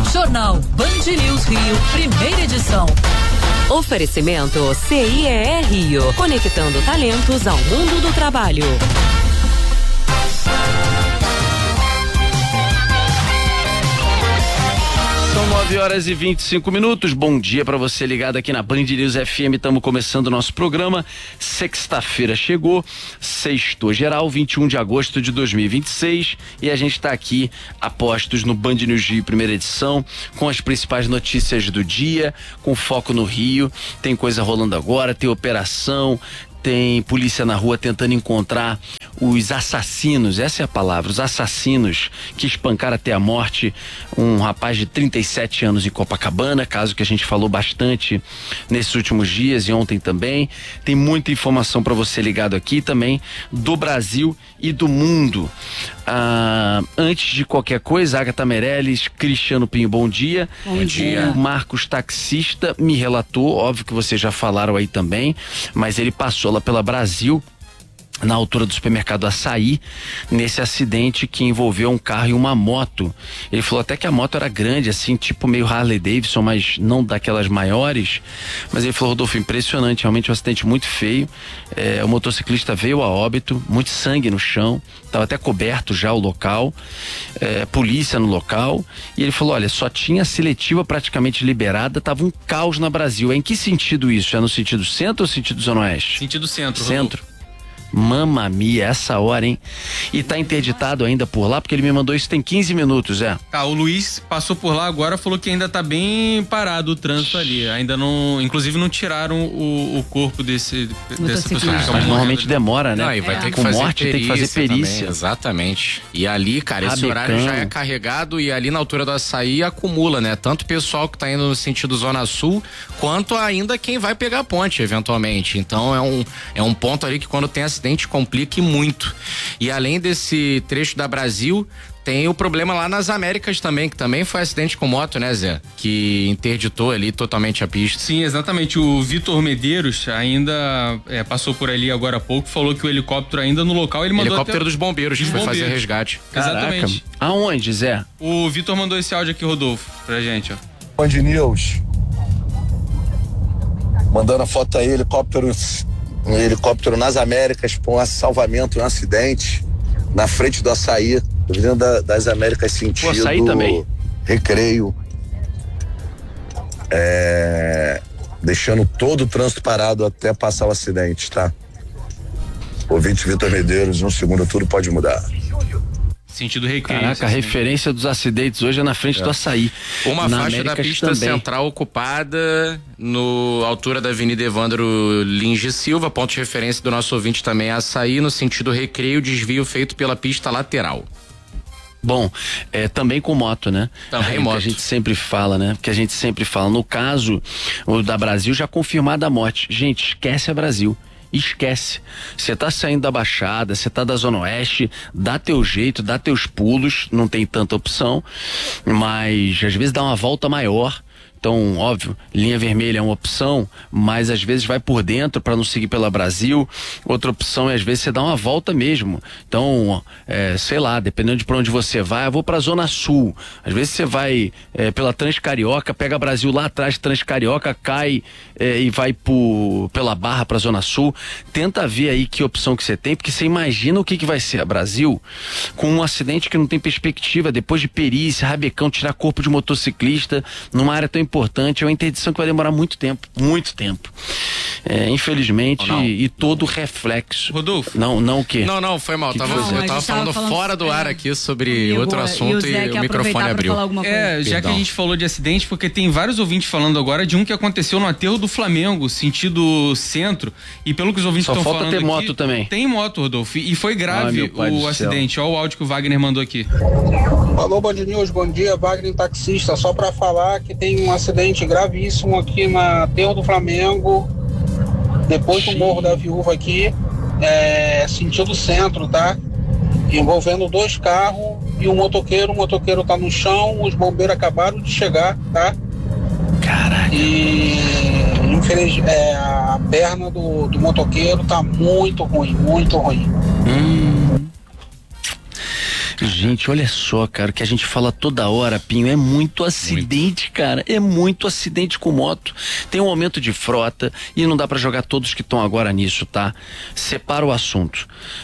Jornal Band News Rio, primeira edição. Oferecimento CIEE Rio, conectando talentos ao mundo do trabalho. São 9h25. Bom dia para você ligado aqui na Band News FM. Estamos começando o nosso programa. Sexta-feira chegou, sextou geral, 21 de agosto de 2026. E a gente está aqui a postos no Band News Rio, primeira edição, com as principais notícias do dia, com foco no Rio. Tem coisa rolando agora, tem operação, tem polícia na rua tentando encontrar os assassinos, essa é a palavra, os assassinos que espancaram até a morte um rapaz de 37 anos em Copacabana, caso que a gente falou bastante nesses últimos dias e ontem também. Tem muita informação para você ligado aqui também do Brasil e do mundo. Antes de qualquer coisa, Agatha Meirelles, Cristiano Pinho, bom dia. Bom dia. O Marcos Taxista me relatou, óbvio que vocês já falaram aí também, mas ele passou lá pela Brasil, na altura do supermercado Açaí, nesse acidente que envolveu um carro e uma moto. Ele falou até que a moto era grande, assim, tipo meio Harley Davidson, mas não daquelas maiores. Mas ele falou, Rodolfo, impressionante, realmente um acidente muito feio. O motociclista veio a óbito, muito sangue no chão, estava até coberto já o local, polícia no local. E ele falou, olha, só tinha seletiva praticamente liberada, tava um caos na Brasil. Em que sentido isso? É no sentido centro ou sentido zona oeste? Sentido centro. Centro. Mamma mia, essa hora, hein? E tá interditado ainda por lá, porque ele me mandou isso tem 15 minutos, Tá, o Luiz passou por lá agora, falou que ainda tá bem parado o trânsito ali, ainda não, inclusive não tiraram o corpo dessa pessoa. Mas normalmente demora, né? Não, e vai ter que com fazer morte tem que fazer perícia. Também, exatamente. E ali, cara, esse horário já é carregado e ali na altura do Açaí acumula, né? Tanto o pessoal que tá indo no sentido Zona Sul, quanto ainda quem vai pegar a ponte, eventualmente. Então é um ponto ali que quando tem acidente complica muito. E além desse trecho da Brasil, tem o problema lá nas Américas também, que também foi acidente com moto, né, Zé? Que interditou ali totalmente a pista. Sim, exatamente. O Vitor Medeiros ainda passou por ali agora há pouco, falou que o helicóptero ainda no local, ele mandou helicóptero dos bombeiros, que foi fazer resgate. Exatamente. Caraca. Aonde, Zé? O Vitor mandou esse áudio aqui, Rodolfo, pra gente, ó. Band News. Mandando a foto aí, um helicóptero nas Américas com um salvamento, um acidente na frente do Açaí, vindo das Américas sentido Açaí também. Recreio, deixando todo o trânsito parado até passar o acidente, tá? Ouvinte Vitor Medeiros, no segundo turno pode mudar. Sentido Recreio. Caraca, a referência dos acidentes hoje é na frente do Açaí. Uma na faixa Américas da pista também. central ocupada no altura da Avenida Evandro Lins de Silva, ponto de referência do nosso ouvinte também é Açaí, no sentido Recreio, desvio feito pela pista lateral. Bom, também com moto, né? Também moto. Que a gente sempre fala, né? Que a gente sempre fala. No caso, o da Brasil já confirmada a morte. Gente, esquece a Brasil. Esquece. Você tá saindo da Baixada, você tá da Zona Oeste, dá teu jeito, dá teus pulos, não tem tanta opção, mas às vezes dá uma volta maior. Então, óbvio, linha vermelha é uma opção, mas às vezes vai por dentro para não seguir pela Brasil. Outra opção é às vezes você dá uma volta mesmo. Então, sei lá, dependendo de para onde você vai, eu vou para a Zona Sul. Às vezes você vai pela Transcarioca, pega Brasil lá atrás, Transcarioca, cai e vai pela Barra para a Zona Sul. Tenta ver aí que opção que você tem, porque você imagina o que vai ser a Brasil com um acidente que não tem perspectiva, depois de perícia, rabecão, tirar corpo de motociclista numa área tão importante. É uma interdição que vai demorar muito tempo. Infelizmente, e todo o reflexo. Rodolfo? Não o quê? Não, foi mal. Eu tava falando fora do ar aqui sobre amigo, outro assunto e o microfone abriu. Já que a gente falou de acidente, porque tem vários ouvintes falando agora de um que aconteceu no aterro do Flamengo, sentido centro, e pelo que os ouvintes estão falando Só falta ter aqui, moto também. Tem moto, Rodolfo, e foi grave o acidente. Olha o áudio que o Wagner mandou aqui. Alô, Band News, bom dia, Wagner Taxista, só pra falar que tem um acidente gravíssimo aqui na aterro do Flamengo, depois do Morro da Viúva aqui, sentido centro, tá? Envolvendo 2 carros e um motoqueiro. O motoqueiro tá no chão, os bombeiros acabaram de chegar, tá? Caraca. E infelizmente a perna do motoqueiro tá muito ruim, muito ruim. Gente, olha só, cara, que a gente fala toda hora, Pinho, é muito acidente, cara, é muito acidente com moto. Tem um aumento de frota e não dá pra jogar todos que estão agora nisso, tá? Separa o assunto.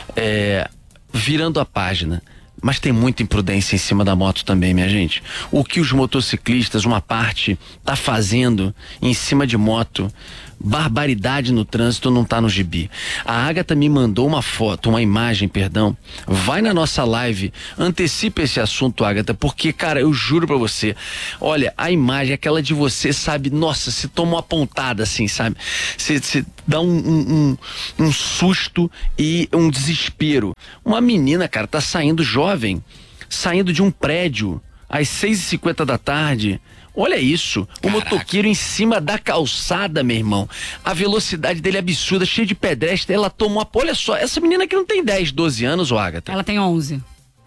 Virando a página. Mas tem muita imprudência em cima da moto também, minha gente. O que os motociclistas, uma parte, tá fazendo em cima de moto, barbaridade no trânsito, não tá no gibi. A Agatha me mandou uma imagem, vai na nossa live, antecipa esse assunto, Agatha, porque, cara, eu juro pra você, olha, a imagem, aquela de você, sabe, nossa, você toma uma pontada assim, sabe, você dá um susto e um desespero. Uma menina, cara, tá saindo jovem, saindo de um prédio às 6h50 da tarde. Olha isso, o motoqueiro em cima da calçada, meu irmão. A velocidade dele é absurda, cheio de pedestre. Ela tomou olha só, essa menina aqui não tem 10, 12 anos, ô Agatha. Ela tem 11.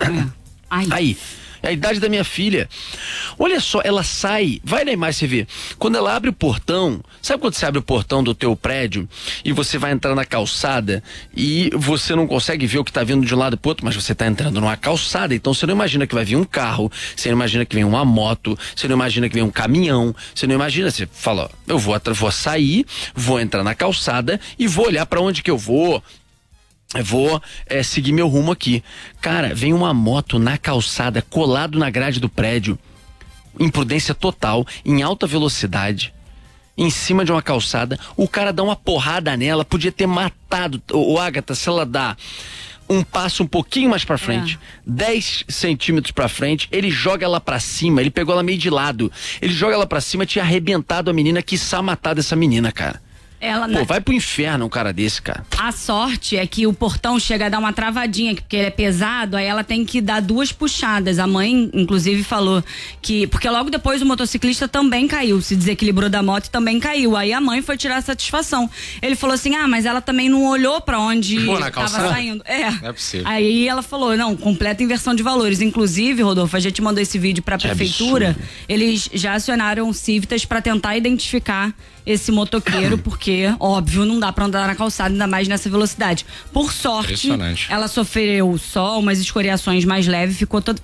Aí, é a idade da minha filha. Olha só, ela sai, vai na imagem você vê. Quando ela abre o portão, sabe quando você abre o portão do teu prédio e você vai entrar na calçada e você não consegue ver o que tá vindo de um lado pro outro, mas você tá entrando numa calçada, então você não imagina que vai vir um carro, você não imagina que vem uma moto, você não imagina que vem um caminhão, você não imagina, você fala, ó, eu vou sair, vou entrar na calçada e vou olhar pra onde que eu vou seguir meu rumo aqui. Cara, vem uma moto na calçada, colado na grade do prédio, imprudência total, em alta velocidade, em cima de uma calçada, o cara dá uma porrada nela, podia ter matado o Agatha, se ela dá um passo um pouquinho mais pra frente, 10 centímetros pra frente, ele joga ela pra cima, ele pegou ela meio de lado, ele joga ela pra cima, tinha arrebentado a menina, quiçá matado essa menina, cara. Vai pro inferno um cara desse, cara. A sorte é que o portão chega a dar uma travadinha, porque ele é pesado, aí ela tem que dar 2 puxadas. A mãe, inclusive, falou que... Porque logo depois o motociclista também caiu, se desequilibrou da moto e também caiu. Aí a mãe foi tirar a satisfação. Ele falou assim, mas ela também não olhou pra onde tava saindo. Não é possível. Aí ela falou, não, completa inversão de valores. Inclusive, Rodolfo, a gente mandou esse vídeo pra prefeitura. Absurdo. Eles já acionaram o Civitas pra tentar identificar esse motoqueiro, porque, óbvio, não dá pra andar na calçada, ainda mais nessa velocidade. Por sorte, ela sofreu só umas escoriações mais leves,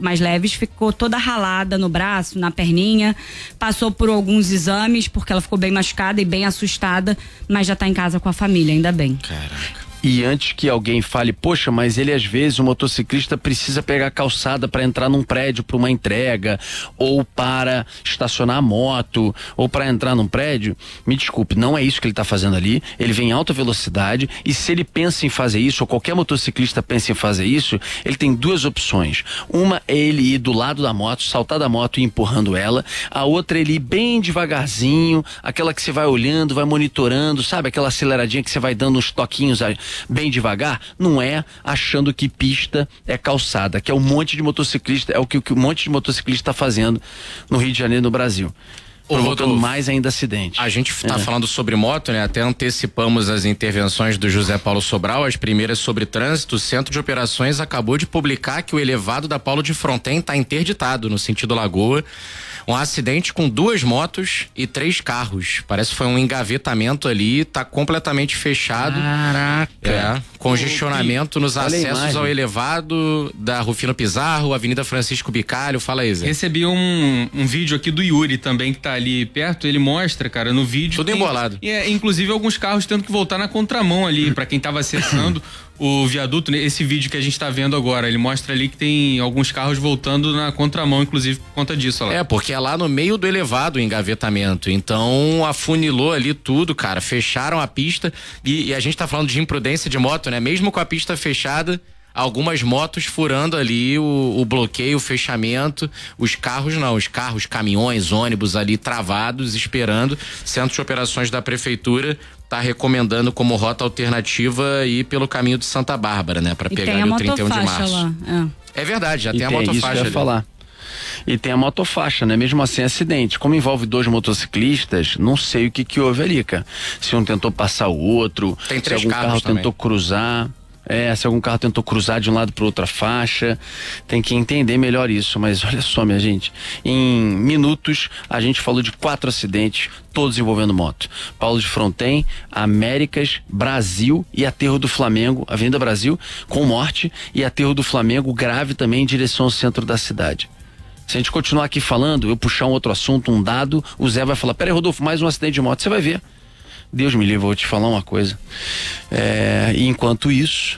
ficou toda ralada no braço, na perninha, passou por alguns exames, porque ela ficou bem machucada e bem assustada, mas já tá em casa com a família, ainda bem. Caraca. E antes que alguém fale, poxa, mas ele às vezes, o motociclista precisa pegar a calçada para entrar num prédio para uma entrega, ou para estacionar a moto, ou para entrar num prédio, me desculpe, não é isso que ele tá fazendo ali. Ele vem em alta velocidade e se ele pensa em fazer isso, ou qualquer motociclista pensa em fazer isso, ele tem 2 opções. Uma é ele ir do lado da moto, saltar da moto e ir empurrando ela. A outra é ele ir bem devagarzinho, aquela que você vai olhando, vai monitorando, sabe? Aquela aceleradinha que você vai dando uns toquinhos bem devagar, não é achando que pista é calçada, que é um monte de motociclista, é o que um monte de motociclista está fazendo no Rio de Janeiro, no Brasil. Provocando mais ainda acidente. A gente tá falando sobre moto, né? Até antecipamos as intervenções do José Paulo Sobral, as primeiras sobre trânsito. O Centro de Operações acabou de publicar que o elevado da Paulo de Fronten está interditado no sentido Lagoa. Um acidente com 2 motos e 3 carros. Parece que foi um engavetamento ali, tá completamente fechado. Caraca. Congestionamento nos acessos ao elevado da Rufino Pizarro, Avenida Francisco Bicalho. Fala aí, Zé. Recebi um vídeo aqui do Yuri também, que tá ali perto. Ele mostra, cara, no vídeo. Tudo embolado. Inclusive alguns carros tendo que voltar na contramão ali, pra quem tava acessando o viaduto. Esse vídeo que a gente tá vendo agora, ele mostra ali que tem alguns carros voltando na contramão, inclusive por conta disso. Lá. Porque é lá no meio do elevado o engavetamento. Então afunilou ali tudo, cara. Fecharam a pista e a gente tá falando de imprudência de moto, né? Mesmo com a pista fechada, algumas motos furando ali o bloqueio, o fechamento. Os carros não, os carros, caminhões, ônibus ali travados, esperando. Centro de Operações da Prefeitura tá recomendando como rota alternativa ir pelo caminho de Santa Bárbara, né? Pra pegar ali o 31 de março. Lá. É verdade, já tem a motofaixa ali. Falar. E tem a motofaixa, né? Mesmo assim, acidente. Como envolve 2 motociclistas, não sei o que houve ali, cara. Se um tentou passar o outro, tem 3 se algum carro também tentou cruzar. Se algum carro tentou cruzar de um lado para outra faixa, tem que entender melhor isso. Mas olha só, minha gente, em minutos a gente falou de 4 acidentes, todos envolvendo moto. Paulo de Fronten, Américas, Brasil e Aterro do Flamengo, Avenida Brasil, com morte, e Aterro do Flamengo grave também em direção ao centro da cidade. Se a gente continuar aqui falando, eu puxar um outro assunto, um dado, o Zé vai falar: peraí, Rodolfo, mais um acidente de moto. Você vai ver. Deus me livre, eu vou te falar uma coisa. E enquanto isso,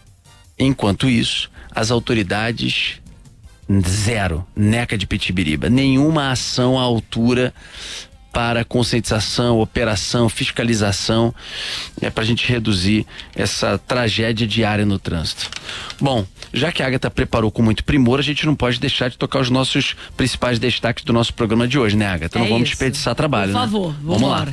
as autoridades, zero, neca de pitibiriba, nenhuma ação à altura para conscientização, operação, fiscalização, para a gente reduzir essa tragédia diária no trânsito. Bom, já que a Agatha preparou com muito primor, a gente não pode deixar de tocar os nossos principais destaques do nosso programa de hoje, né, Agatha? Não vamos desperdiçar trabalho, Por favor, vamos lá.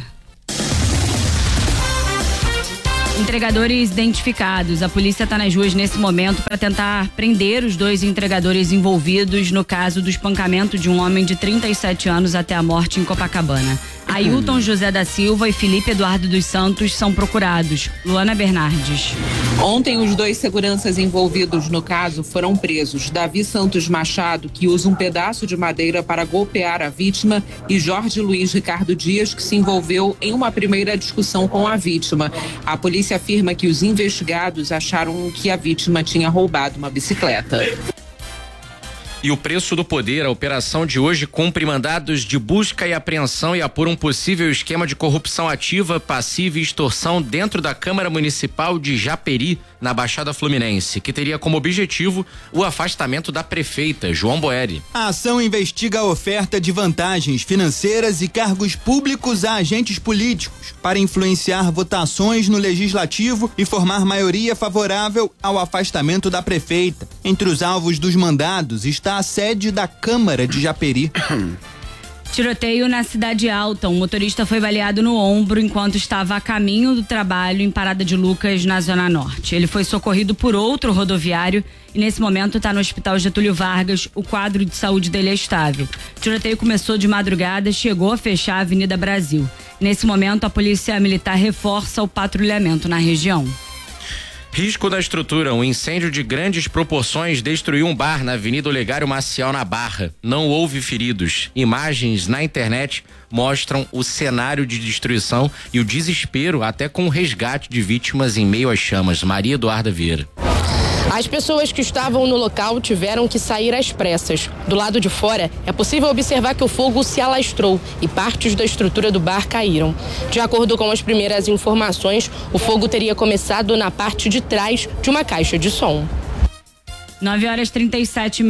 Entregadores identificados. A polícia está nas ruas nesse momento para tentar prender os 2 entregadores envolvidos no caso do espancamento de um homem de 37 anos até a morte em Copacabana. Ailton José da Silva e Felipe Eduardo dos Santos são procurados. Luana Bernardes. Ontem, os 2 seguranças envolvidos no caso foram presos. Davi Santos Machado, que usa um pedaço de madeira para golpear a vítima, e Jorge Luiz Ricardo Dias, que se envolveu em uma primeira discussão com a vítima. A polícia afirma que os investigados acharam que a vítima tinha roubado uma bicicleta. E o preço do poder, a operação de hoje cumpre mandados de busca e apreensão e apura um possível esquema de corrupção ativa, passiva e extorsão dentro da Câmara Municipal de Japeri, na Baixada Fluminense, que teria como objetivo o afastamento da prefeita, João Boeri. A ação investiga a oferta de vantagens financeiras e cargos públicos a agentes políticos para influenciar votações no Legislativo e formar maioria favorável ao afastamento da prefeita. Entre os alvos dos mandados está a sede da Câmara de Japeri. Tiroteio na Cidade Alta. Um motorista foi baleado no ombro enquanto estava a caminho do trabalho em Parada de Lucas, na Zona Norte. Ele foi socorrido por outro rodoviário e nesse momento está no Hospital Getúlio Vargas. O quadro de saúde dele é estável. O tiroteio começou de madrugada e chegou a fechar a Avenida Brasil. Nesse momento, a Polícia Militar reforça o patrulhamento na região. Risco da estrutura. Um incêndio de grandes proporções destruiu um bar na Avenida Olegário Maciel, na Barra. Não houve feridos. Imagens na internet mostram o cenário de destruição e o desespero, até com o resgate de vítimas em meio às chamas. Maria Eduarda Vieira. As pessoas que estavam no local tiveram que sair às pressas. Do lado de fora, é possível observar que o fogo se alastrou e partes da estrutura do bar caíram. De acordo com as primeiras informações, o fogo teria começado na parte de trás de uma caixa de som. 9h37.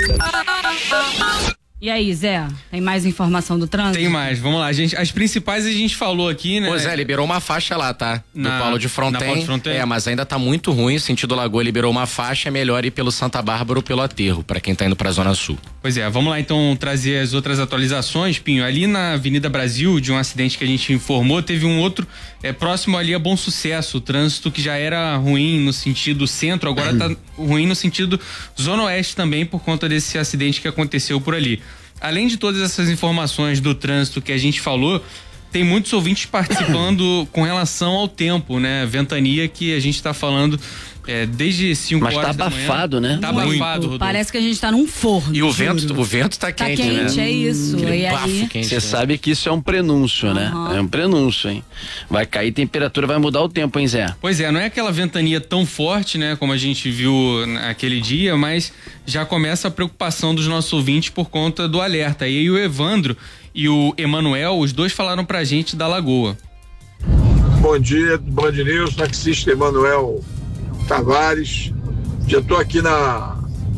E aí, Zé, tem mais informação do trânsito? Tem mais, vamos lá, gente. As principais a gente falou aqui, né? Pois é, liberou uma faixa lá, tá? Do Paulo de Fronten. Mas ainda tá muito ruim, sentido Lagoa liberou uma faixa, é melhor ir pelo Santa Bárbara ou pelo Aterro, pra quem tá indo pra Zona Sul. Pois é, vamos lá então trazer as outras atualizações, Pinho. Ali na Avenida Brasil, de um acidente que a gente informou, teve um outro próximo ali a Bom Sucesso. O trânsito que já era ruim no sentido centro, agora tá ruim no sentido Zona Oeste também, por conta desse acidente que aconteceu por ali. Além de todas essas informações do trânsito que a gente falou, tem muitos ouvintes participando com relação ao tempo, né? Ventania que a gente tá falando desde 5 horas da manhã. Mas tá abafado, né? Tá abafado, Rodolfo. Parece que a gente tá num forno. E o vento tá quente, tá quente, né? É isso. E aí... Você sabe que isso é um prenúncio, né? É um prenúncio, hein? Vai cair temperatura, vai mudar o tempo, hein, Zé? Pois é, não é aquela ventania tão forte, né? Como a gente viu naquele dia, mas já começa a preocupação dos nossos ouvintes por conta do alerta. E aí o Evandro e o Emanuel, os dois falaram pra gente da Lagoa. Bom dia, Band News, taxista Emanuel Tavares. Já tô aqui na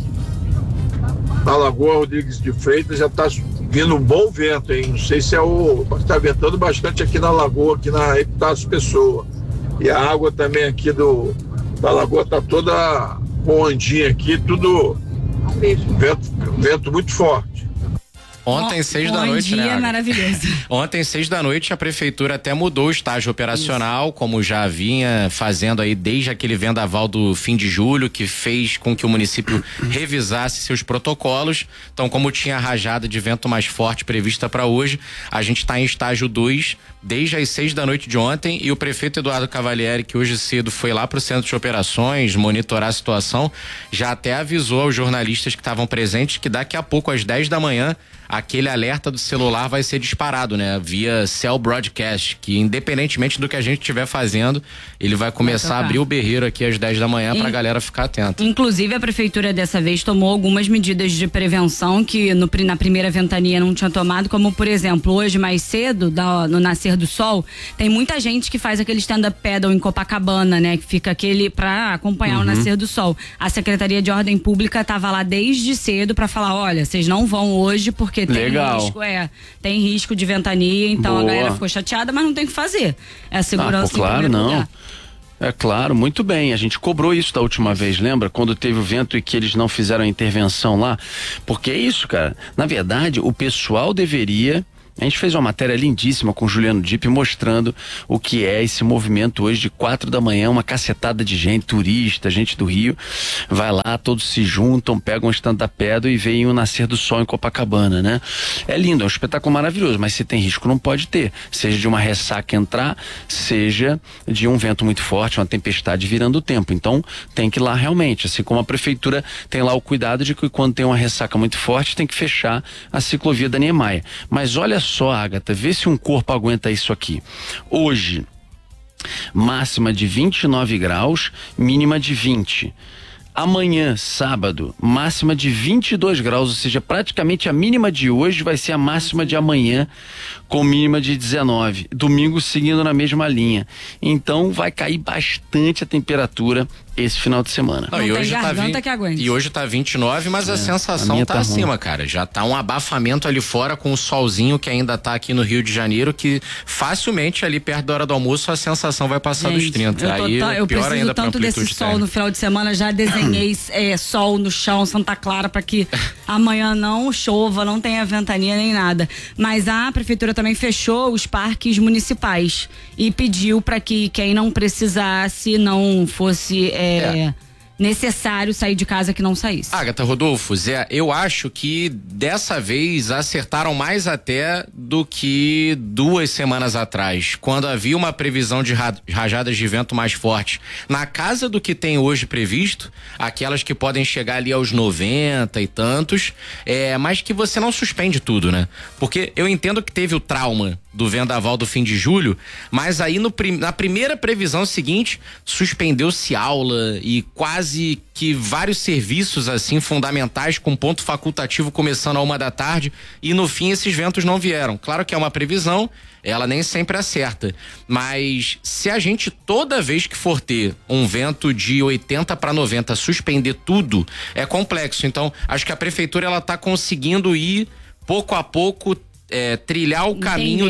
Lagoa Rodrigues de Freitas, já tá vindo um bom vento, hein? Não sei se tá ventando bastante aqui na Lagoa, aqui na Epitácio Pessoa. E a água também aqui da Lagoa tá toda com ondinha aqui, tudo vento muito forte. Ontem, 6 da noite, né? Bom dia, maravilhoso. Ontem, 6 da noite, a prefeitura até mudou o estágio operacional, isso, como já vinha fazendo aí desde aquele vendaval do fim de julho, que fez com que o município revisasse seus protocolos. Então, como tinha rajada de vento mais forte prevista para hoje, a gente está em estágio 2 desde as 6 da noite de ontem, e o prefeito Eduardo Cavalieri, que hoje cedo foi lá para o centro de operações monitorar a situação, já até avisou aos jornalistas que estavam presentes que daqui a pouco, às 10 da manhã, aquele alerta do celular vai ser disparado, né? Via Cell Broadcast, que independentemente do que a gente estiver fazendo, ele vai começar a abrir o berreiro aqui às 10 da manhã pra galera ficar atenta. Inclusive, a prefeitura dessa vez tomou algumas medidas de prevenção que na primeira ventania não tinha tomado, como, por exemplo, hoje mais cedo, no nascer do sol, tem muita gente que faz aquele stand-up paddle em Copacabana, né? Que fica aquele pra acompanhar o nascer do sol. A Secretaria de Ordem Pública tava lá desde cedo pra falar, olha, vocês não vão hoje porque tem risco de ventania, então a galera ficou chateada, mas não tem o que fazer. É a segurança. Claro, não. É claro, muito bem. A gente cobrou isso da última vez, lembra? Quando teve o vento e que eles não fizeram a intervenção lá. Porque é isso, cara. Na verdade, o pessoal deveria... A gente fez uma matéria lindíssima com o Juliano Dipp mostrando o que é esse movimento hoje de 4 da manhã, uma cacetada de gente, turista, gente do Rio, vai lá, todos se juntam, pegam um stand-up paddle e veem o nascer do sol em Copacabana, né? É lindo, é um espetáculo maravilhoso, mas se tem risco não pode ter, seja de uma ressaca entrar, seja de um vento muito forte, uma tempestade virando o tempo. Então tem que ir lá realmente, assim como a prefeitura tem lá o cuidado de que quando tem uma ressaca muito forte tem que fechar a ciclovia da Niemeyer. Mas olha só, Agatha, vê se um corpo aguenta isso aqui. Hoje, máxima de 29 graus, mínima de 20. Amanhã, sábado, máxima de 22 graus, ou seja, praticamente a mínima de hoje vai ser a máxima de amanhã, com mínima de 19. Domingo seguindo na mesma linha. Então vai cair bastante a temperatura esse final de semana. Não, e hoje tá 29, mas a sensação tá acima, cara. Já tá um abafamento ali fora com o solzinho que ainda tá aqui no Rio de Janeiro, que facilmente ali perto da hora do almoço a sensação vai passar dos 30. Eu preciso tanto desse sol no final de semana, já desenhei sol no chão, Santa Clara, para que amanhã não chova, não tenha ventania nem nada. Mas a prefeitura também fechou os parques municipais e pediu para que quem não precisasse, não fosse necessário sair de casa, que não saísse. Agatha, Rodolfo, Zé, eu acho que dessa vez acertaram mais até do que 2 semanas atrás, quando havia uma previsão de rajadas de vento mais forte na casa do que tem hoje previsto, aquelas que podem chegar ali aos 90 e tantos, mas que você não suspende tudo, né? Porque eu entendo que teve o trauma do vendaval do fim de julho, mas aí na primeira previsão seguinte suspendeu-se aula e quase que vários serviços assim fundamentais com ponto facultativo começando à 1 da tarde, e no fim esses ventos não vieram. Claro que é uma previsão, ela nem sempre acerta, mas se a gente toda vez que for ter um vento de 80 para 90 suspender tudo, é complexo. Então acho que a prefeitura ela tá conseguindo ir pouco a pouco trilhar o caminho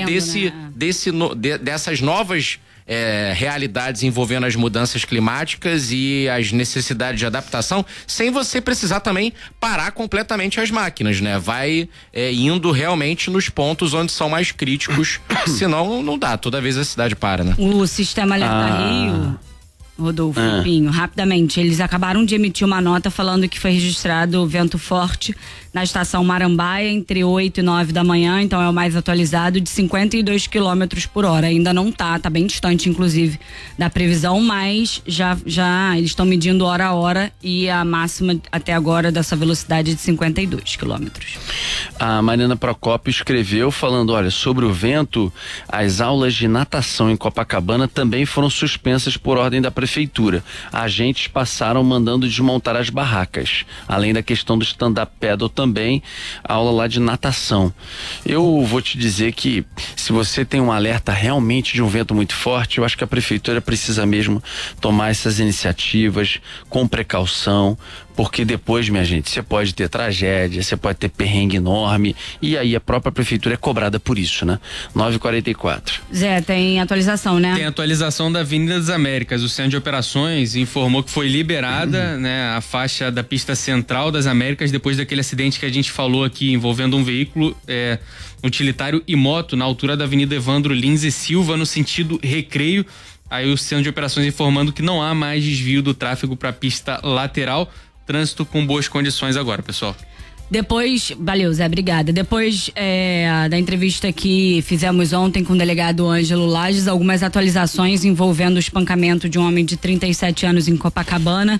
dessas novas realidades envolvendo as mudanças climáticas e as necessidades de adaptação, sem você precisar também parar completamente as máquinas, né? Vai indo realmente nos pontos onde são mais críticos, senão não dá, toda vez a cidade para, né? O Sistema Alerta Rio, Rodolfo, Pinho, rapidamente, eles acabaram de emitir uma nota falando que foi registrado vento forte na estação Marambaia entre 8 e 9 da manhã, então é o mais atualizado, de 52 quilômetros por hora. Ainda não tá bem distante, inclusive, da previsão, mas já eles estão medindo hora a hora, e a máxima até agora dessa velocidade é de 52 quilômetros. A Mariana Procópio escreveu falando, olha, sobre o vento, as aulas de natação em Copacabana também foram suspensas por ordem da prefeitura. Agentes passaram mandando desmontar as barracas, além da questão do stand-up paddle, também aula lá de natação. Eu vou te dizer que se você tem um alerta realmente de um vento muito forte, eu acho que a prefeitura precisa mesmo tomar essas iniciativas com precaução, Porque depois, minha gente, você pode ter tragédia, você pode ter perrengue enorme, e aí a própria prefeitura é cobrada por isso, né? 9h44. Zé, tem atualização, né? Tem atualização da Avenida das Américas. O Centro de Operações informou que foi liberada, né, a faixa da pista central das Américas depois daquele acidente que a gente falou aqui envolvendo um veículo utilitário e moto na altura da Avenida Evandro Lins e Silva, no sentido Recreio. Aí o Centro de Operações informando que não há mais desvio do tráfego para a pista lateral. Trânsito com boas condições agora, pessoal. Depois, valeu, Zé, obrigada. Depois da entrevista que fizemos ontem com o delegado Ângelo Lages, algumas atualizações envolvendo o espancamento de um homem de 37 anos em Copacabana.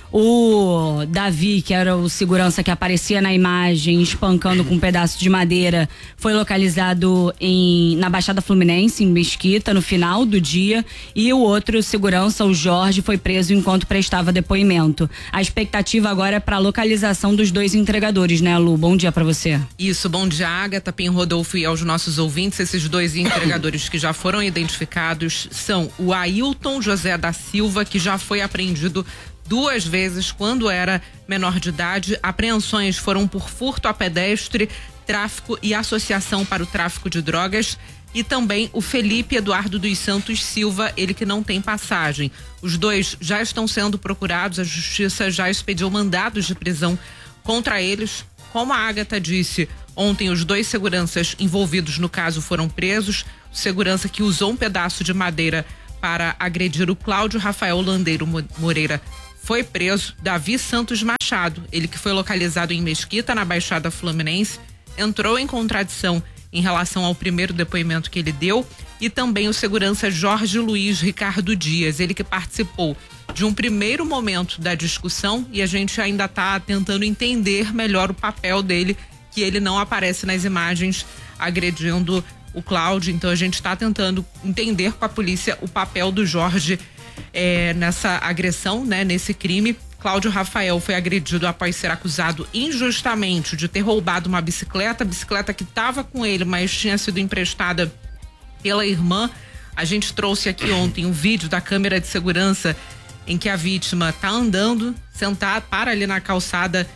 O Davi, que era o segurança que aparecia na imagem espancando com um pedaço de madeira, foi localizado na Baixada Fluminense, em Mesquita, no final do dia. E o outro segurança, o Jorge, foi preso enquanto prestava depoimento. A expectativa agora é para a localização dos 2 entregadores, né, Lu? Bom dia para você. Isso, bom dia, Agatha, Pinho, Rodolfo e aos nossos ouvintes. Esses 2 entregadores que já foram identificados são o Ailton José da Silva, que já foi apreendido 2 vezes quando era menor de idade. Apreensões foram por furto a pedestre, tráfico e associação para o tráfico de drogas. E também o Felipe Eduardo dos Santos Silva, ele que não tem passagem. Os 2 já estão sendo procurados, a justiça já expediu mandados de prisão contra eles. Como a Agatha disse, ontem os 2 seguranças envolvidos no caso foram presos. O segurança que usou um pedaço de madeira para agredir o Cláudio Rafael Landeiro Moreira foi preso. Davi Santos Machado, ele que foi localizado em Mesquita, na Baixada Fluminense, entrou em contradição em relação ao primeiro depoimento que ele deu. E também o segurança Jorge Luiz Ricardo Dias, ele que participou de um primeiro momento da discussão, e a gente ainda está tentando entender melhor o papel dele, que ele não aparece nas imagens agredindo o Cláudio. Então a gente está tentando entender com a polícia o papel do Jorge nessa agressão, né, nesse crime. Cláudio Rafael foi agredido após ser acusado injustamente de ter roubado uma bicicleta que estava com ele, mas tinha sido emprestada pela irmã. A gente trouxe aqui ontem um vídeo da câmera de segurança em que a vítima está andando, para ali na calçada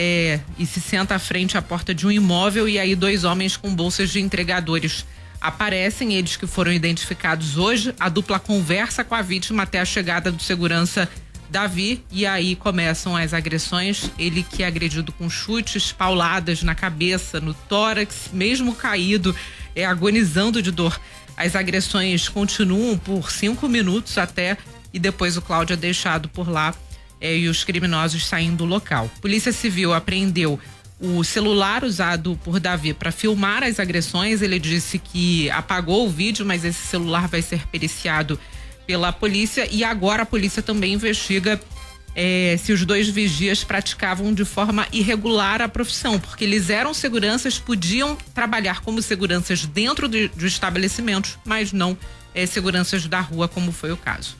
e se senta à frente à porta de um imóvel, e aí 2 homens com bolsas de entregadores aparecem, eles que foram identificados hoje. A dupla conversa com a vítima até a chegada do segurança Davi, e aí começam as agressões. Ele que é agredido com chutes, pauladas na cabeça, no tórax, mesmo caído, agonizando de dor. As agressões continuam por 5 minutos até, e depois o Cláudio é deixado por lá e os criminosos saem do local. Polícia Civil apreendeu o celular usado por Davi para filmar as agressões. Ele disse que apagou o vídeo, mas esse celular vai ser periciado pela polícia, e agora a polícia também investiga se os 2 vigias praticavam de forma irregular a profissão, porque eles eram seguranças, podiam trabalhar como seguranças dentro do estabelecimento, mas não seguranças da rua, como foi o caso.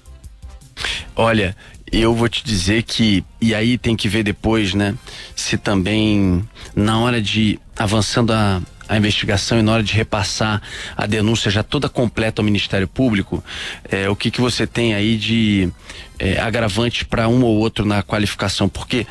Olha, eu vou te dizer que, e aí tem que ver depois, né, se também na hora de avançando a investigação e na hora de repassar a denúncia já toda completa ao Ministério Público, o que você tem aí de agravante para um ou outro na qualificação, porque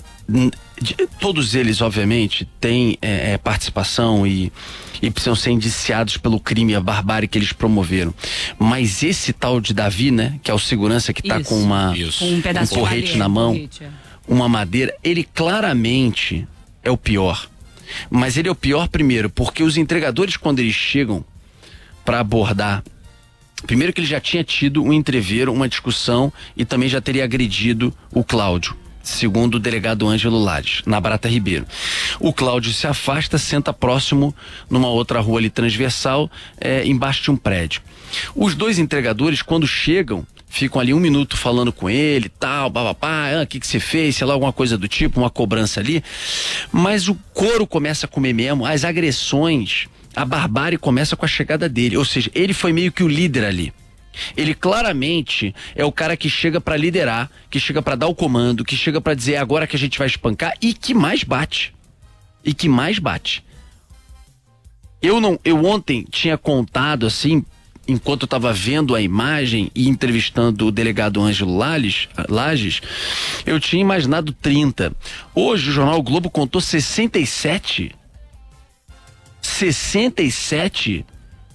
todos eles obviamente têm participação e precisam ser indiciados pelo crime, a barbárie que eles promoveram, mas esse tal de Davi, né, que é o segurança que tá com um porrete na mão, uma madeira, ele claramente é o pior. Mas ele é o pior primeiro porque os entregadores, quando eles chegam para abordar, primeiro que ele já tinha tido um entreveiro, uma discussão, e também já teria agredido o Cláudio, segundo o delegado Ângelo Lages, na Barata Ribeiro. O Cláudio se afasta, senta próximo numa outra rua ali transversal, embaixo de um prédio. Os 2 entregadores, quando chegam, ficam ali 1 minuto falando com ele, tal, bababá, o que você fez, sei lá, alguma coisa do tipo, uma cobrança ali, mas o couro começa a comer mesmo, as agressões, a barbárie começa com a chegada dele, ou seja, ele foi meio que o líder ali. Ele claramente é o cara que chega pra liderar, que chega pra dar o comando, que chega pra dizer agora que a gente vai espancar, e que mais bate. Eu ontem tinha contado assim, enquanto eu estava vendo a imagem e entrevistando o delegado Ângelo Lages, eu tinha imaginado 30. Hoje o jornal o Globo contou 67. 67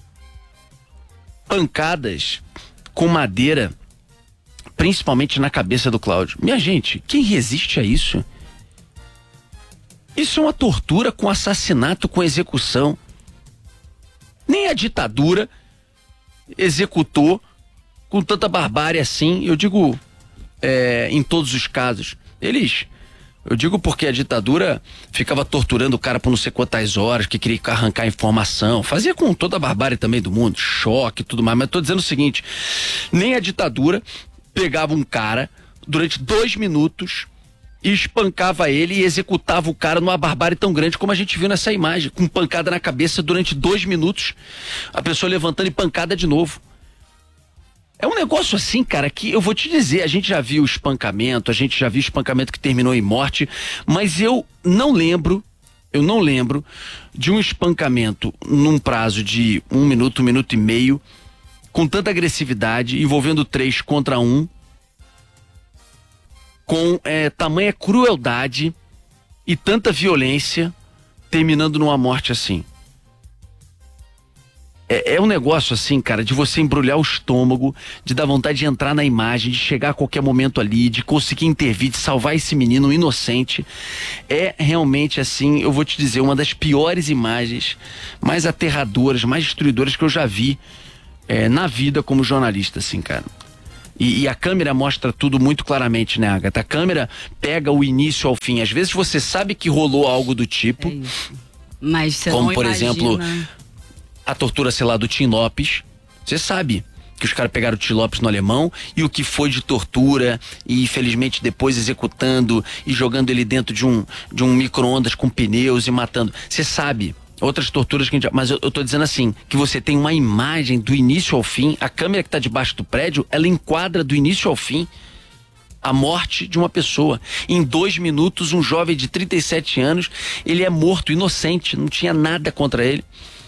pancadas com madeira, principalmente na cabeça do Cláudio. Minha gente, quem resiste a isso? Isso é uma tortura com assassinato, com execução. Nem a ditadura executou com tanta barbárie assim, eu digo em todos os casos. Eu digo porque a ditadura ficava torturando o cara por não sei quantas horas, que queria arrancar informação, fazia com toda a barbárie também do mundo, choque e tudo mais, mas eu tô dizendo o seguinte, nem a ditadura pegava um cara durante 2 minutos e espancava ele e executava o cara numa barbárie tão grande como a gente viu nessa imagem, com pancada na cabeça durante 2 minutos, a pessoa levantando e pancada de novo. É um negócio assim, cara, que eu vou te dizer, a gente já viu espancamento, que terminou em morte, mas eu não lembro de um espancamento num prazo de 1 minuto, 1 minuto e meio, com tanta agressividade, envolvendo 3 contra 1, com tamanha crueldade e tanta violência, terminando numa morte assim. É um negócio assim, cara, de você embrulhar o estômago, de dar vontade de entrar na imagem, de chegar a qualquer momento ali, de conseguir intervir, de salvar esse menino inocente. É realmente assim, eu vou te dizer, uma das piores imagens, mais aterradoras, mais destruidoras que eu já vi na vida como jornalista, assim, cara. E a câmera mostra tudo muito claramente, né, Agatha? A câmera pega o início ao fim. Às vezes você sabe que rolou algo do tipo. Mas você como, não por imagina. exemplo, a tortura, sei lá, do Tim Lopes. Você sabe que os caras pegaram o Tim Lopes no Alemão e o que foi de tortura e infelizmente depois executando e jogando ele dentro de um micro-ondas com pneus e matando. Você sabe. Outras torturas que a gente... Mas eu tô dizendo assim, que você tem uma imagem do início ao fim, a câmera que tá debaixo do prédio, ela enquadra do início ao fim a morte de uma pessoa. Em 2 minutos, um jovem de 37 anos, ele é morto, inocente, não tinha nada contra ele.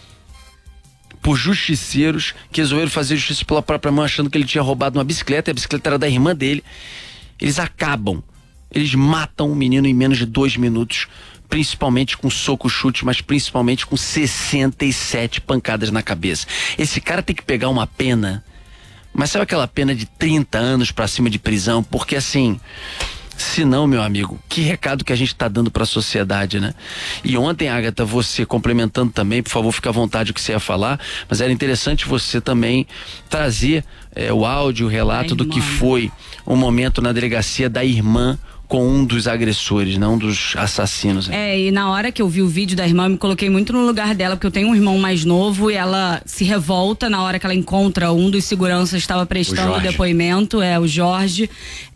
Por justiceiros que resolveram fazer justiça pela própria mão, achando que ele tinha roubado uma bicicleta, e a bicicleta era da irmã dele. Eles matam o menino em menos de 2 minutos, principalmente com soco, chute, mas principalmente com 67 pancadas na cabeça. Esse cara tem que pegar uma pena, mas sabe aquela pena de 30 anos pra cima de prisão? Porque assim, se não, meu amigo, que recado que a gente tá dando pra sociedade, né? E ontem, Agatha, você complementando também, por favor, fica à vontade o que você ia falar, mas era interessante você também trazer o áudio, o relato do que foi o momento na delegacia da irmã com um dos agressores, não dos assassinos. E na hora que eu vi o vídeo da irmã, eu me coloquei muito no lugar dela, porque eu tenho um irmão mais novo e ela se revolta na hora que ela encontra um dos seguranças que estava prestando o depoimento, o Jorge.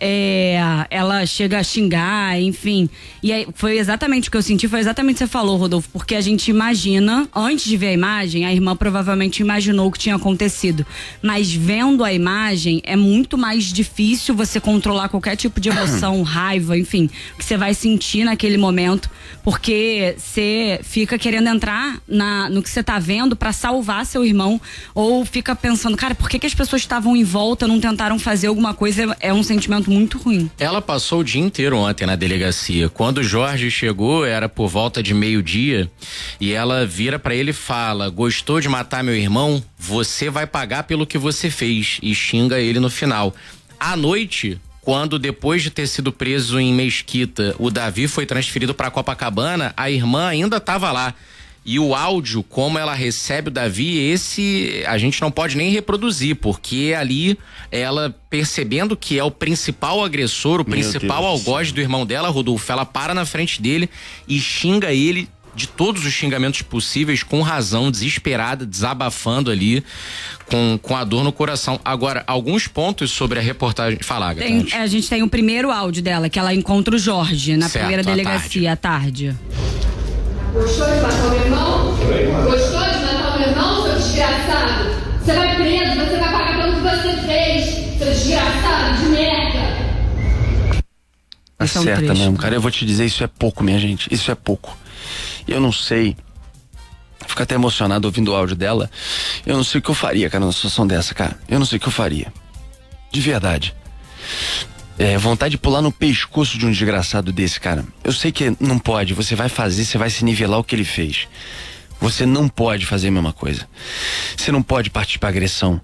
Ela chega a xingar, enfim. E aí, foi exatamente o que eu senti, foi exatamente o que você falou, Rodolfo, porque a gente imagina, antes de ver a imagem, a irmã provavelmente imaginou o que tinha acontecido. Mas vendo a imagem, é muito mais difícil você controlar qualquer tipo de emoção, raiva, enfim, o que você vai sentir naquele momento, porque você fica querendo entrar no que você tá vendo pra salvar seu irmão, ou fica pensando, cara, por que as pessoas estavam em volta, não tentaram fazer alguma coisa? É um sentimento muito ruim. Ela passou o dia inteiro ontem na delegacia. Quando o Jorge chegou, era por volta de 12:00, e ela vira pra ele e fala: gostou de matar meu irmão? Você vai pagar pelo que você fez, e xinga ele no final. À noite, quando depois de ter sido preso em Mesquita, o Davi foi transferido para Copacabana, a irmã ainda estava lá. E o áudio, como ela recebe o Davi, esse a gente não pode nem reproduzir, porque ali ela, percebendo que é o principal agressor, o principal algoz do irmão dela, Rodolfo, ela para na frente dele e xinga ele de todos os xingamentos possíveis, com razão, desesperada, desabafando ali, com a dor no coração. Agora, alguns pontos sobre a reportagem. Fala, Agatha. A gente tem o primeiro áudio dela, que ela encontra o Jorge na primeira delegacia à tarde. Gostou de matar o meu irmão? Gostou de matar o meu irmão, seu desgraçado? Você vai preso, você vai pagar pelo que você fez, seu desgraçado de merda. Acerta mesmo, cara. Eu vou te dizer, isso é pouco, minha gente. Isso é pouco. Eu não sei fico até emocionado ouvindo o áudio dela. Eu não sei o que eu faria, cara, numa situação dessa, cara. Eu não sei o que eu faria. De verdade. Vontade de pular no pescoço de um desgraçado desse, cara. Eu sei que não pode, você vai fazer, você vai se nivelar o que ele fez. Você não pode fazer a mesma coisa. Você não pode partir pra agressão.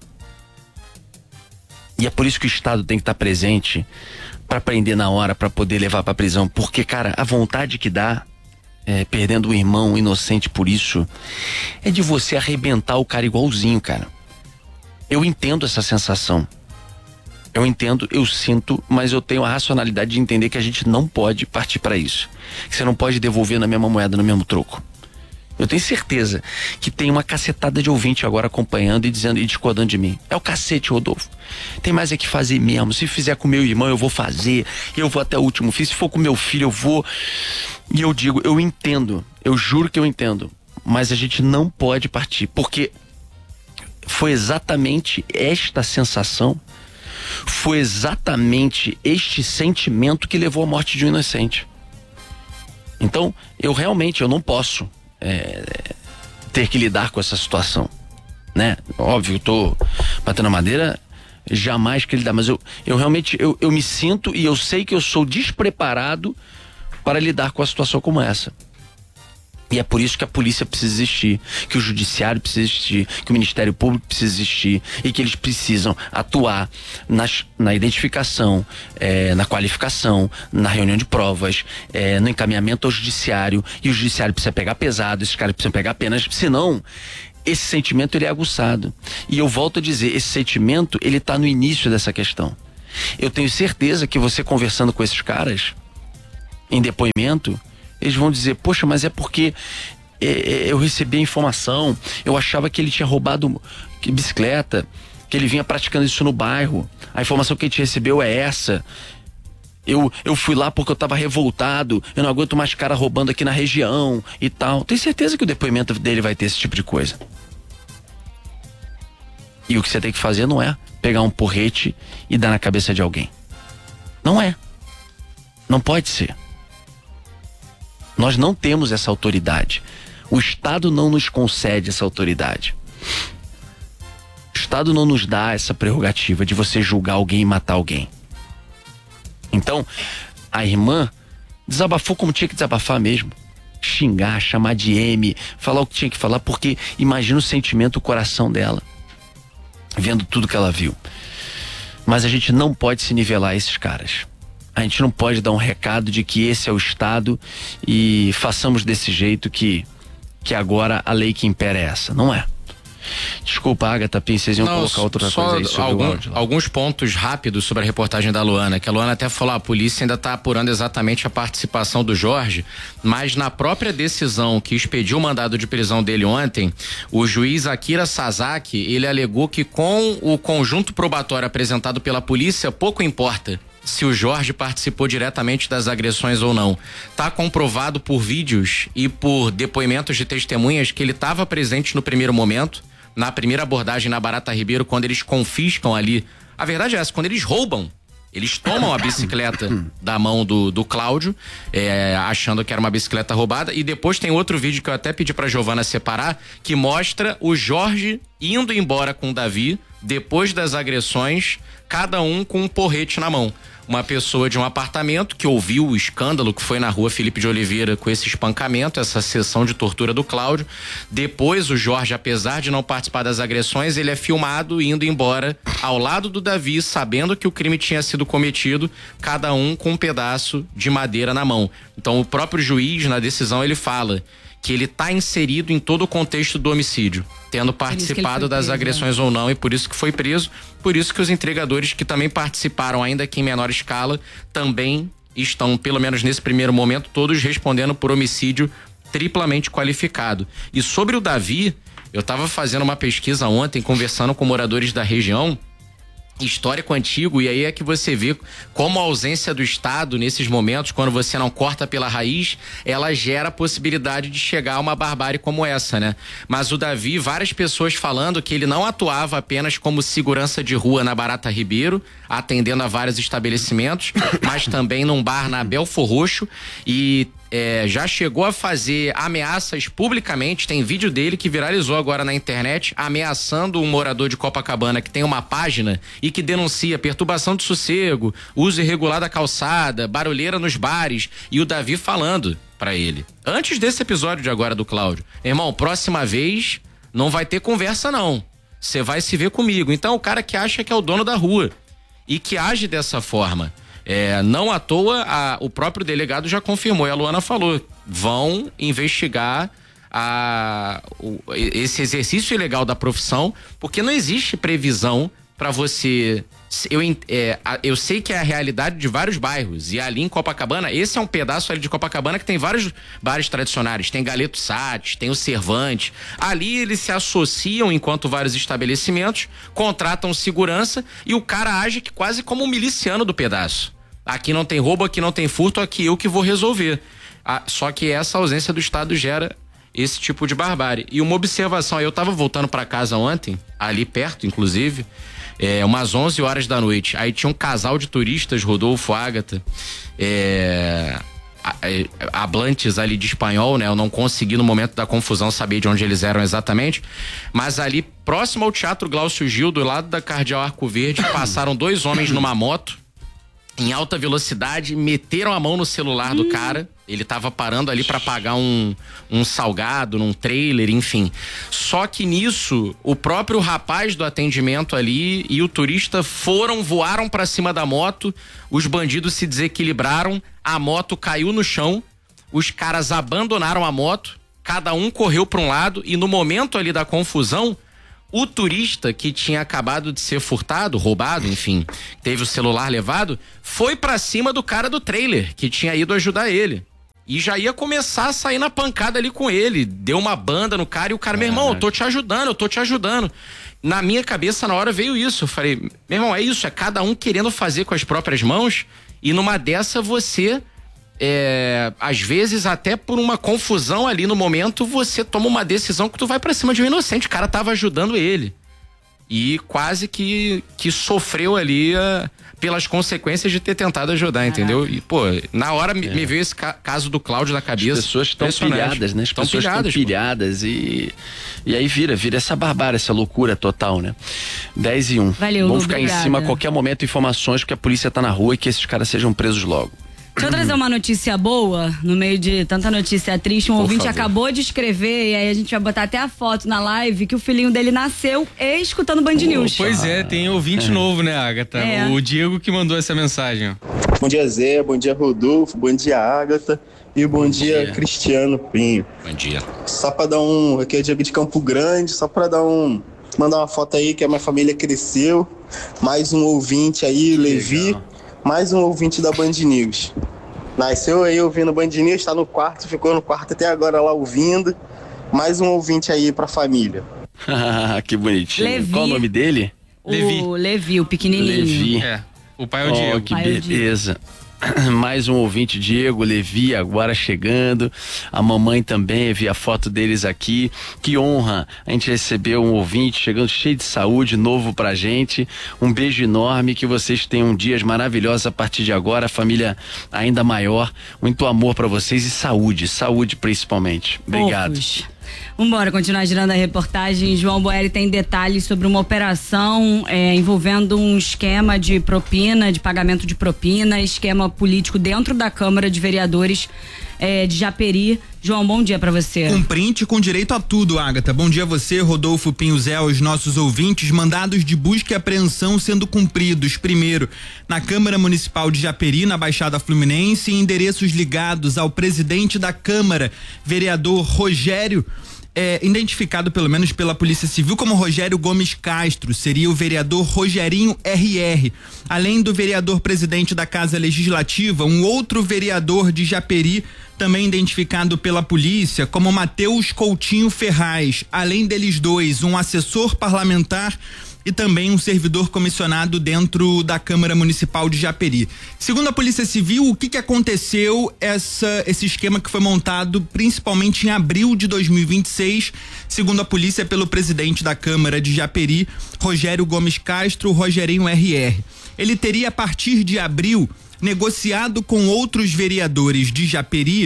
E é por isso que o Estado tem que estar presente pra prender na hora, pra poder levar pra prisão. Porque, cara, a vontade que dá, perdendo um irmão inocente por isso, é de você arrebentar o cara igualzinho, cara. Eu entendo essa sensação. Eu entendo, eu sinto, mas eu tenho a racionalidade de entender que a gente não pode partir pra isso. Que você não pode devolver na mesma moeda, no mesmo troco. Eu tenho certeza que tem uma cacetada de ouvinte agora acompanhando e dizendo e discordando de mim. É o cacete, Rodolfo. Tem mais é que fazer mesmo. Se fizer com meu irmão, eu vou fazer. Eu vou até o último fim. Se for com meu filho, eu vou. E eu digo, eu entendo. Eu juro que eu entendo. Mas a gente não pode partir. Porque foi exatamente esta sensação, foi exatamente este sentimento que levou à morte de um inocente. Então, eu não posso ter que lidar com essa situação, né? Óbvio, eu tô batendo a madeira, jamais que lidar, mas eu realmente, eu me sinto e eu sei que eu sou despreparado para lidar com a situação como essa. E é por isso que a polícia precisa existir, que o judiciário precisa existir, que o Ministério Público precisa existir e que eles precisam atuar na identificação, na qualificação, na reunião de provas, no encaminhamento ao judiciário, e o judiciário precisa pegar pesado, esses caras precisam pegar penas, senão esse sentimento ele é aguçado. E eu volto a dizer, esse sentimento ele tá no início dessa questão. Eu tenho certeza que você conversando com esses caras em depoimento, eles vão dizer, poxa, mas é porque eu recebi a informação, eu achava que ele tinha roubado bicicleta, que ele vinha praticando isso no bairro, a informação que a gente recebeu é essa, eu fui lá porque eu tava revoltado, eu não aguento mais cara roubando aqui na região e tal. Tenho certeza que o depoimento dele vai ter esse tipo de coisa. E o que você tem que fazer não é pegar um porrete e dar na cabeça de alguém. Não é. Não pode ser. Nós não temos essa autoridade. O Estado não nos concede essa autoridade. O Estado não nos dá essa prerrogativa de você julgar alguém e matar alguém. Então, a irmã desabafou como tinha que desabafar mesmo. Xingar, chamar de M, falar o que tinha que falar, porque imagina o sentimento, o coração dela, vendo tudo que ela viu. Mas a gente não pode se nivelar a esses caras. A gente não pode dar um recado de que esse é o Estado e façamos desse jeito que agora a lei que impera é essa. Não é. Desculpa, Agatha, vocês iam colocar outra coisa aí sobre o áudio. Alguns pontos rápidos sobre a reportagem da Luana, que a Luana até falou, a polícia ainda está apurando exatamente a participação do Jorge, mas na própria decisão que expediu o mandado de prisão dele ontem, o juiz Akira Sasaki, ele alegou que com o conjunto probatório apresentado pela polícia, pouco importa se o Jorge participou diretamente das agressões ou não. Tá comprovado por vídeos e por depoimentos de testemunhas que ele estava presente no primeiro momento, na primeira abordagem na Barata Ribeiro, quando eles confiscam ali. A verdade é essa, quando eles roubam, eles tomam a bicicleta da mão do Cláudio, achando que era uma bicicleta roubada, e depois tem outro vídeo que eu até pedi pra Giovana separar, que mostra o Jorge indo embora com o Davi, depois das agressões, cada um com um porrete na mão. Uma pessoa de um apartamento que ouviu o escândalo que foi na rua Felipe de Oliveira com esse espancamento, essa sessão de tortura do Cláudio. Depois o Jorge, apesar de não participar das agressões, ele é filmado indo embora ao lado do Davi, sabendo que o crime tinha sido cometido, cada um com um pedaço de madeira na mão. Então o próprio juiz, na decisão, ele fala que ele está inserido em todo o contexto do homicídio, tendo participado das agressões ou não, e por isso que foi preso, por isso que os entregadores que também participaram, ainda que em menor escala, também estão, pelo menos nesse primeiro momento, todos respondendo por homicídio triplamente qualificado. E sobre o Davi, eu estava fazendo uma pesquisa ontem, conversando com moradores da região, histórico antigo, e aí é que você vê como a ausência do Estado nesses momentos, quando você não corta pela raiz, ela gera a possibilidade de chegar a uma barbárie como essa, né? Mas o Davi, várias pessoas falando que ele não atuava apenas como segurança de rua na Barata Ribeiro, atendendo a vários estabelecimentos, mas também num bar na Belfor Roxo, e já chegou a fazer ameaças publicamente, tem vídeo dele que viralizou agora na internet, ameaçando um morador de Copacabana que tem uma página e que denuncia perturbação de sossego, uso irregular da calçada, barulheira nos bares, e o Davi falando pra ele, antes desse episódio de agora do Cláudio: irmão, próxima vez não vai ter conversa não, você vai se ver comigo. Então o cara que acha que é o dono da rua e que age dessa forma, não à toa o próprio delegado já confirmou, e a Luana falou, vão investigar esse exercício ilegal da profissão, porque não existe previsão para você. Eu sei que é a realidade de vários bairros, e ali em Copacabana, esse é um pedaço ali de Copacabana que tem vários bares tradicionais, tem Galeto Sati, tem o Cervantes. Ali eles se associam enquanto vários estabelecimentos, contratam segurança, e o cara age quase como um miliciano do pedaço. Aqui não tem roubo, aqui não tem furto, aqui eu que vou resolver. Só que essa ausência do Estado gera esse tipo de barbárie. E uma observação, eu tava voltando para casa ontem, ali perto inclusive, umas 11 horas da noite, aí tinha um casal de turistas, Rodolfo, Ágata, hablantes ali de espanhol, né? Eu não consegui no momento da confusão saber de onde eles eram exatamente, mas ali próximo ao Teatro Glaucio Gil, do lado da Cardeal Arco Verde, passaram 2 homens numa moto em alta velocidade, meteram a mão no celular do cara. Ele tava parando ali para pagar um salgado num trailer, enfim. Só que nisso, o próprio rapaz do atendimento ali e o turista voaram para cima da moto, os bandidos se desequilibraram, a moto caiu no chão, os caras abandonaram a moto, cada um correu para um lado, e no momento ali da confusão, o turista que tinha acabado de ser furtado, roubado, enfim, teve o celular levado, foi pra cima do cara do trailer, que tinha ido ajudar ele. E já ia começar a sair na pancada ali com ele. Deu uma banda no cara e o cara, meu irmão, eu tô te ajudando. Na minha cabeça, na hora, veio isso. Eu falei, meu irmão, é isso, é cada um querendo fazer com as próprias mãos, e numa dessa você... às vezes até por uma confusão ali no momento, você toma uma decisão que tu vai pra cima de um inocente. O cara tava ajudando ele e quase que sofreu ali pelas consequências de ter tentado ajudar, entendeu? E pô, na hora me veio esse caso do Cláudio na cabeça. As pessoas estão pilhadas, né? As pessoas estão pilhadas e aí vira essa barbárie, essa loucura total, né? 10:01. Valeu, vamos ficar obrigada. em cima a qualquer momento, informações que a polícia tá na rua e que esses caras sejam presos logo. Deixa eu trazer uma notícia boa, no meio de tanta notícia triste. Um ouvinte acabou de escrever, e aí a gente vai botar até a foto na live, que o filhinho dele nasceu escutando Band News. Pois tem ouvinte novo, né, Ágata? O Diego que mandou essa mensagem. Bom dia, Zé, bom dia, Rodolfo, bom dia, Ágata, e bom dia, Cristiano Pinho. Bom dia. Só pra dar aqui é Diego de Campo Grande, só pra mandar uma foto aí que a minha família cresceu. Mais um ouvinte aí, Levi. Legal. Mais um ouvinte da Band News. Nasceu aí ouvindo Band News, tá no quarto, ficou no quarto até agora lá ouvindo. Mais um ouvinte aí pra família. Que bonitinho. Levi. Qual o nome dele? Levi, o pequenininho. Levi. O pai é o Diego. Que beleza. Mais um ouvinte, Diego, Levi, agora chegando. A mamãe também, vi a foto deles aqui. Que honra a gente recebeu um ouvinte chegando cheio de saúde, novo pra gente. Um beijo enorme, que vocês tenham dias maravilhosos a partir de agora, família ainda maior. Muito amor pra vocês e saúde principalmente. Obrigado. Vambora, continuar girando a reportagem. João Boeri tem detalhes sobre uma operação envolvendo um esquema de propina, de pagamento de propina, esquema político dentro da Câmara de Vereadores de Japeri. João, bom dia pra você. Com print com direito a tudo, Ágata. Bom dia a você, Rodolfo Pinho Zé, aos nossos ouvintes. Mandados de busca e apreensão sendo cumpridos. Primeiro, na Câmara Municipal de Japeri, na Baixada Fluminense, endereços ligados ao presidente da Câmara, vereador Rogério, identificado pelo menos pela Polícia Civil como Rogério Gomes Castro, seria o vereador Rogerinho RR. Além do vereador presidente da Casa Legislativa, um outro vereador de Japeri, também identificado pela polícia como Matheus Coutinho Ferraz. Além deles dois, um assessor parlamentar e também um servidor comissionado dentro da Câmara Municipal de Japeri. Segundo a Polícia Civil, o que aconteceu esse esquema que foi montado principalmente em abril de 2026, segundo a polícia, pelo presidente da Câmara de Japeri, Rogério Gomes Castro, Rogerinho RR. Ele teria, a partir de abril, negociado com outros vereadores de Japeri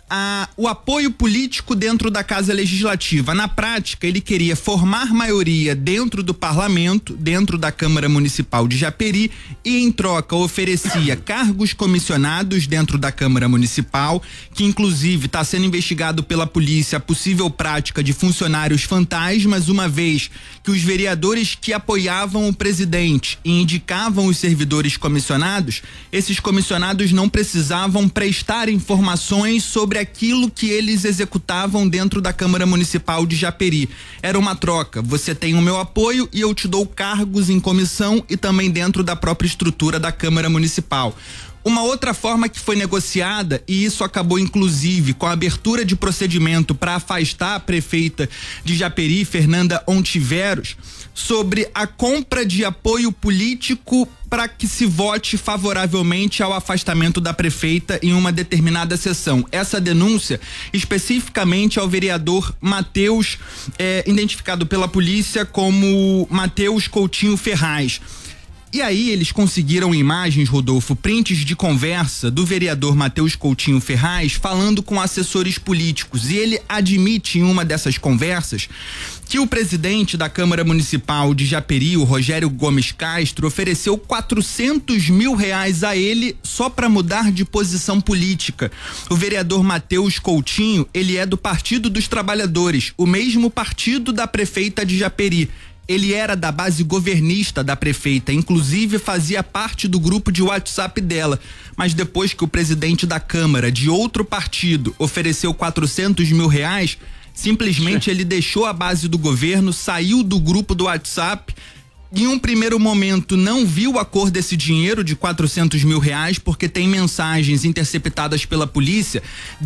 o apoio político dentro da Casa Legislativa. Na prática, ele queria formar maioria dentro do parlamento, dentro da Câmara Municipal de Japeri, e em troca oferecia cargos comissionados dentro da Câmara Municipal, que inclusive está sendo investigado pela polícia a possível prática de funcionários fantasmas, uma vez que os vereadores que apoiavam o presidente e indicavam os servidores comissionados, esses comissionados não precisavam prestar informações sobre aquilo que eles executavam dentro da Câmara Municipal de Japeri. Era uma troca. Você tem o meu apoio e eu te dou cargos em comissão e também dentro da própria estrutura da Câmara Municipal. Uma outra forma que foi negociada, e isso acabou inclusive com a abertura de procedimento para afastar a prefeita de Japeri, Fernanda Ontiveros, sobre a compra de apoio político para que se vote favoravelmente ao afastamento da prefeita em uma determinada sessão. Essa denúncia especificamente ao vereador Matheus, identificado pela polícia como Matheus Coutinho Ferraz. E aí eles conseguiram imagens, Rodolfo, prints de conversa do vereador Matheus Coutinho Ferraz falando com assessores políticos, e ele admite em uma dessas conversas que o presidente da Câmara Municipal de Japeri, o Rogério Gomes Castro, ofereceu R$400 mil a ele só para mudar de posição política. O vereador Matheus Coutinho, ele é do Partido dos Trabalhadores, o mesmo partido da prefeita de Japeri. Ele era da base governista da prefeita, inclusive fazia parte do grupo de WhatsApp dela. Mas depois que o presidente da Câmara, de outro partido, ofereceu R$400 mil, simplesmente ele deixou a base do governo, saiu do grupo do WhatsApp. Em um primeiro momento não viu a cor desse dinheiro de R$400 mil, porque tem mensagens interceptadas pela polícia